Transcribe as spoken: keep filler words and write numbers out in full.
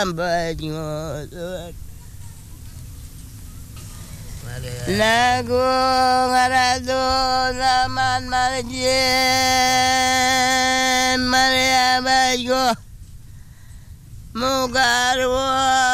sampai ngosot. Lagu ngarado zaman marjen Maria Bajo Mugarwa